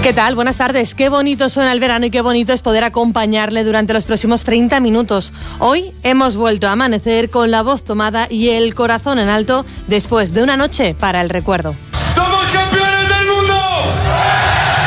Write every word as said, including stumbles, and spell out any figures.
¿Qué tal? Buenas tardes. Qué bonito suena el verano y qué bonito es poder acompañarle durante los próximos treinta minutos. Hoy hemos vuelto a amanecer con la voz tomada y el corazón en alto después de una noche para el recuerdo.